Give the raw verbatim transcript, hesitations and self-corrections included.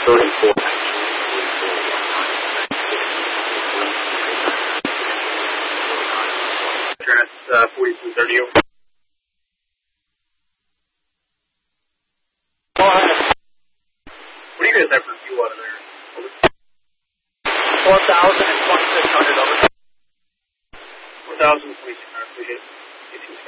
thirty-four. Address uh, forty-two thirty. What do you guys have for fuel out of there? four thousand and twenty-six hundred over. four thousand twenty-six hundred, appreciate it.